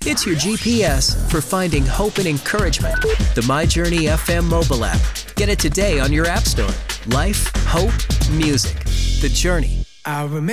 It's your GPS for finding hope and encouragement. The My Journey FM mobile app. Get it today on your app store. Life, hope, music. The Journey. I remember